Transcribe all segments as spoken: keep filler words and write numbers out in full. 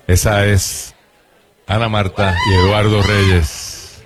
Esa es Ana Marta y Eduardo Reyes.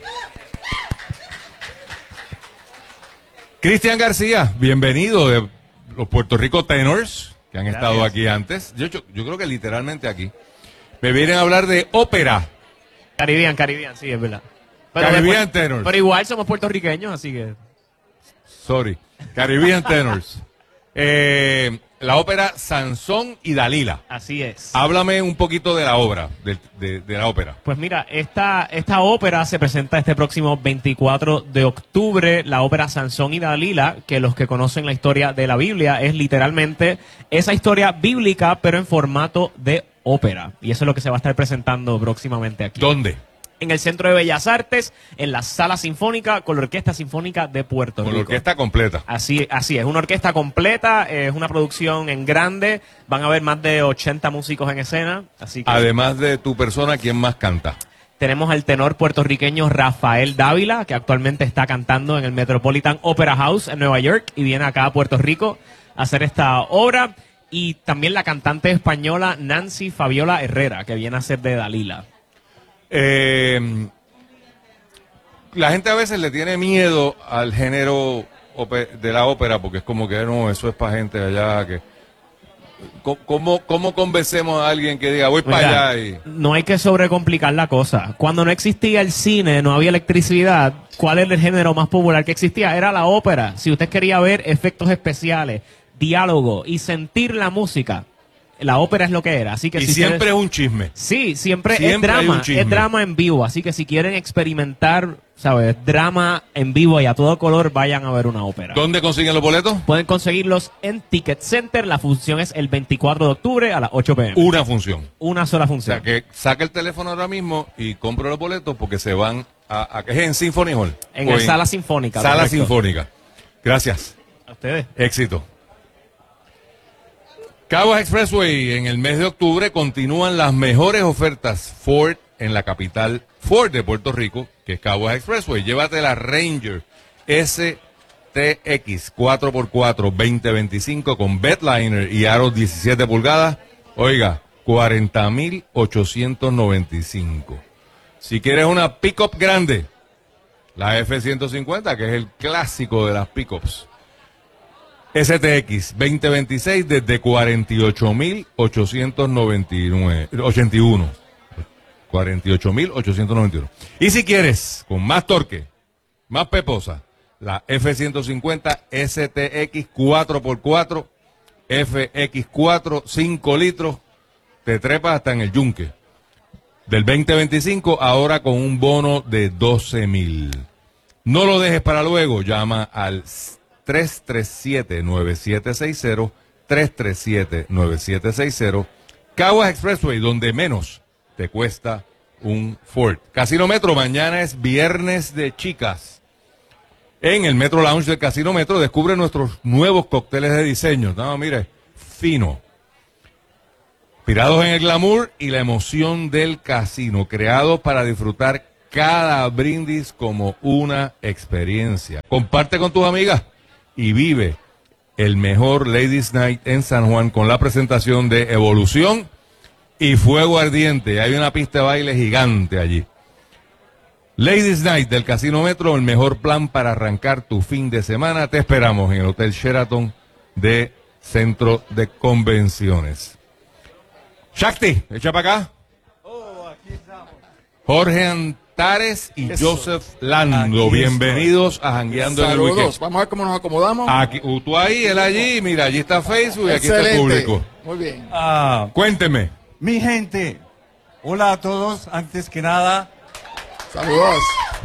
Cristian García, bienvenido de los Puerto Rico Tenors, que han Gracias. estado aquí antes. Yo, yo, yo creo que literalmente aquí. Me vienen a hablar de ópera. Caribbean, Caribbean, sí, es verdad. Pero Caribbean después, Tenors. Pero igual somos puertorriqueños, así que... Sorry. Caribbean Tenors. Eh, la ópera Sansón y Dalila. Así es. Háblame un poquito de la obra, de, de, de la ópera. Pues mira, esta, esta ópera se presenta este próximo veinticuatro de octubre, la ópera Sansón y Dalila, que los que conocen la historia de la Biblia es literalmente esa historia bíblica, pero en formato de ópera. Y eso es lo que se va a estar presentando próximamente aquí. ¿Dónde? En el Centro de Bellas Artes, en la Sala Sinfónica, con la Orquesta Sinfónica de Puerto Rico. Con la orquesta completa. Así, así es, una orquesta completa, es una producción en grande, van a haber más de ochenta músicos en escena. Así que además de tu persona, ¿quién más canta? Tenemos al tenor puertorriqueño Rafael Dávila, que actualmente está cantando en el Metropolitan Opera House en Nueva York y viene acá a Puerto Rico a hacer esta obra. Y también la cantante española Nancy Fabiola Herrera, que viene a ser de Dalila. Eh, la gente a veces le tiene miedo al género de la ópera porque es como que no, eso es para gente allá que ¿cómo, cómo convencemos a alguien que diga voy Mira, para allá? Y... no hay que sobrecomplicar la cosa. Cuando no existía el cine, no había electricidad, ¿cuál era el género más popular que existía? Era la ópera. Si usted quería ver efectos especiales, diálogo y sentir la música, la ópera es lo que era, así que y si siempre quieres... es un chisme. Sí, siempre, siempre es drama, es drama en vivo, así que si quieren experimentar, ¿sabes? Drama en vivo y a todo color, vayan a ver una ópera. ¿Dónde consiguen los boletos? Pueden conseguirlos en Ticket Center, la función es el veinticuatro de octubre a las ocho p m Una función. Una sola función. O sea que saque el teléfono ahora mismo y compre los boletos porque se van a... a ¿es en Symphony Hall? En la Sala Sinfónica. Sala correcto. Sinfónica. Gracias. A ustedes. Éxito. Caguas Expressway, en el mes de octubre continúan las mejores ofertas Ford en la capital Ford de Puerto Rico, que es Caguas Expressway. Llévate la Ranger S T X cuatro por cuatro veinte veinticinco con bedliner y aros diecisiete pulgadas. Oiga, cuarenta mil ochocientos noventa y cinco. Si quieres una pickup grande, la F ciento cincuenta, que es el clásico de las pickups. S T X veinte veintiséis desde cuarenta y ocho mil ochocientos noventa y nueve, ochenta y uno. cuarenta y ocho mil ochocientos noventa y uno. Y si quieres, con más torque, más peposa, la F ciento cincuenta S T X cuatro por cuatro, F X cuatro, cinco litros, te trepas hasta en el yunque. Del veinte veinticinco, ahora con un bono de doce mil. No lo dejes para luego, llama al tres tres siete, nueve siete seis cero, tres tres siete, nueve siete seis cero. Caguas Expressway, donde menos te cuesta un Ford. Casino Metro, mañana es viernes de chicas. En el Metro Lounge del Casino Metro descubre nuestros nuevos cócteles de diseño. No, mire, fino. Inspirados en el glamour y la emoción del casino, creados para disfrutar cada brindis como una experiencia. Comparte con tus amigas y vive el mejor Ladies Night en San Juan con la presentación de Evolución y Fuego Ardiente. Hay una pista de baile gigante allí. Ladies Night del Casino Metro, el mejor plan para arrancar tu fin de semana. Te esperamos en el Hotel Sheraton de Centro de Convenciones. Shakti, echa para acá. Oh, aquí estamos. Jorge Antares y Eso. Joseph Lando, Aquí bienvenidos estoy. a Jangueando en el Saludos, Weekend. vamos a ver cómo nos acomodamos. Aquí, uh, tú ahí, él allí, mira, allí está Facebook y aquí está Excelente. el público. Muy bien. Ah, Cuénteme. mi gente, hola a todos. Antes que nada, Saludos.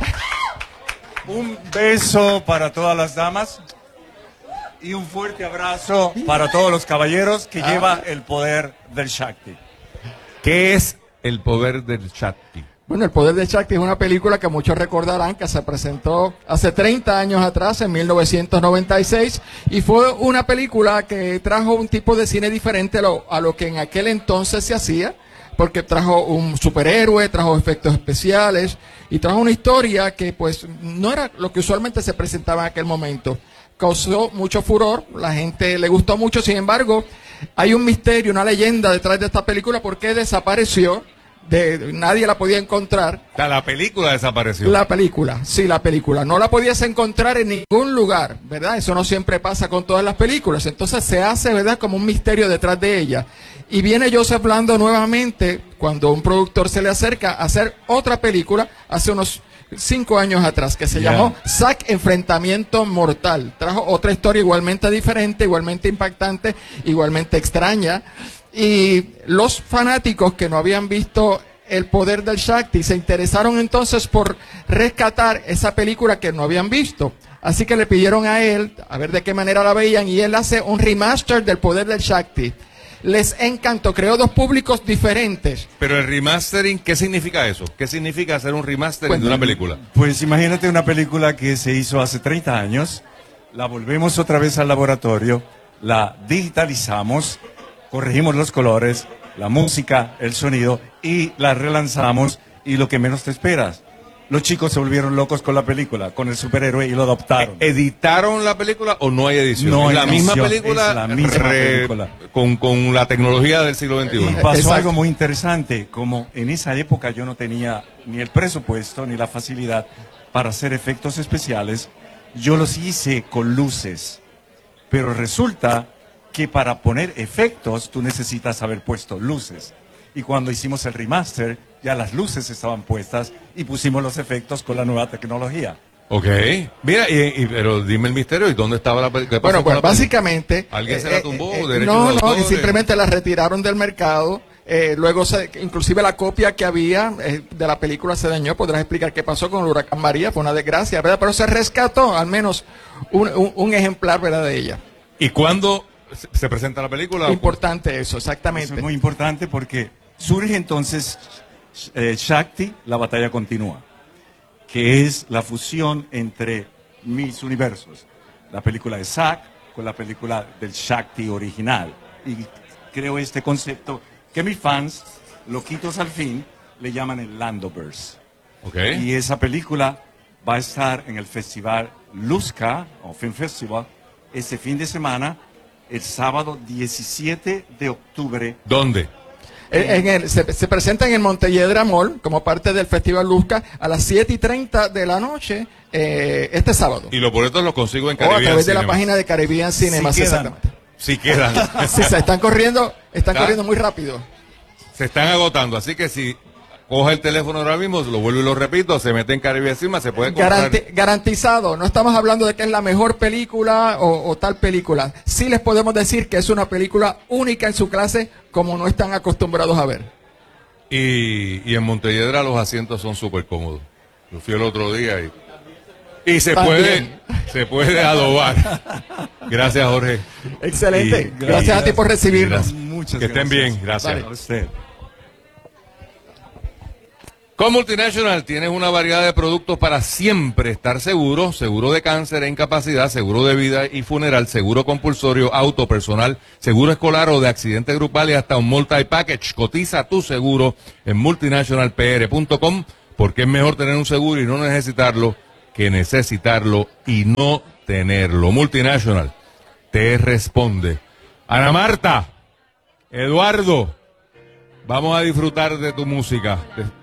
un beso para todas las damas y un fuerte abrazo para todos los caballeros que Ah. lleva el poder del Shakti. ¿Qué es el poder del Shakti? Bueno, El Poder de Shakti es una película que muchos recordarán que se presentó hace treinta años atrás, en mil novecientos noventa y seis, y fue una película que trajo un tipo de cine diferente a lo, a lo que en aquel entonces se hacía, porque trajo un superhéroe, trajo efectos especiales y trajo una historia que pues no era lo que usualmente se presentaba en aquel momento. Causó mucho furor, la gente le gustó mucho, sin embargo, Hay un misterio, una leyenda detrás de esta película, porque desapareció, de, nadie la podía encontrar. O sea, la película desapareció. La película, sí, la película. No la podías encontrar en ningún lugar, ¿verdad? Eso no siempre pasa con todas las películas. Entonces se hace, ¿verdad?, como un misterio detrás de ella. Y viene Joseph Lando nuevamente, cuando un productor se le acerca a hacer otra película, hace unos cinco años atrás, que se Yeah. llamó Zack Enfrentamiento Mortal. Trajo otra historia igualmente diferente, igualmente impactante, igualmente extraña. Y los fanáticos que no habían visto El Poder del Shakti se interesaron entonces por rescatar esa película que no habían visto. Así que le pidieron a él a ver de qué manera la veían, y él hace un remaster del Poder del Shakti. Les encantó, creó dos públicos diferentes. Pero el remastering, ¿qué significa eso? ¿Qué significa hacer un remastering de una película? Pues imagínate una película que se hizo hace treinta años, la volvemos otra vez al laboratorio, la digitalizamos, corregimos los colores, la música, el sonido, y la relanzamos, y lo que menos te esperas. Los chicos se volvieron locos con la película, con el superhéroe, y lo adoptaron. ¿Editaron la película o no hay edición? No ¿Es hay la misma edición, película, es la misma película. Con, con la tecnología del siglo Y veintiuno? pasó Exacto. algo muy interesante, como en esa época yo no tenía ni el presupuesto ni la facilidad para hacer efectos especiales, yo los hice con luces, pero resulta que para poner efectos tú necesitas haber puesto luces. Y cuando hicimos el remaster, ya las luces estaban puestas y pusimos los efectos con la nueva tecnología. Ok. Mira, y, y- pero dime el misterio, ¿y dónde estaba la película? Bueno, pues básicamente... ¿Alguien se eh, la eh, tumbó? eh, ¿Derechos no, de no, autor? y simplemente la retiraron del mercado. Eh, luego, se, inclusive la copia que había eh, de la película se dañó. Podrás explicar qué pasó con el huracán María, fue una desgracia, ¿verdad? Pero se rescató al menos un, un- un ejemplar, ¿verdad?, de ella. ¿Y cuándo se- se presenta la película? Importante eso, Eso exactamente. es muy importante porque surge entonces eh, Shakti, la batalla continúa, que es la fusión entre mis universos, la película de Zack con la película del Shakti original. Y creo este concepto que mis fans, loquitos al fin, le llaman el Landoverse. Ok. Y esa película va a estar en el festival Luzca, o Film Festival, ese fin de semana, el sábado diecisiete de octubre. ¿Dónde? En- en el- se, se presenta en el Montelledra Mall como parte del Festival Luzca a las siete y treinta de la noche eh, este sábado. Y los boletos los consigo en O a Caribbean través de la Cinemas. página de Caribbean Cinemas, quedan. exactamente. Si quedan. Sí, se están corriendo, están ¿Ah? corriendo muy rápido. Se están agotando, así que si coge el teléfono ahora mismo, lo vuelvo y lo repito, se mete en Caribbean Cinemas, se puede comprar. Garanti- garantizado, no estamos hablando de que es la mejor película o, o tal película. Sí les podemos decir que es una película única en su clase, como no están acostumbrados a ver. Y, y en Montelledra los asientos son súper cómodos. Yo fui el otro día y, y se También. puede se puede adobar. Gracias, Jorge. Excelente. Y- gracias a ti por recibirnos. Gracias. Muchas Que estén gracias. bien, gracias. Vale. A usted. Con Multinational tienes una variedad de productos para siempre estar seguro. Seguro de cáncer e incapacidad, seguro de vida y funeral, seguro compulsorio, auto personal, seguro escolar o de accidente grupal y hasta un multi-package. Cotiza tu seguro en multinational p r punto com porque es mejor tener un seguro y no necesitarlo que necesitarlo y no tenerlo. Multinational te responde. Ana Marta, Eduardo, vamos a disfrutar de tu música.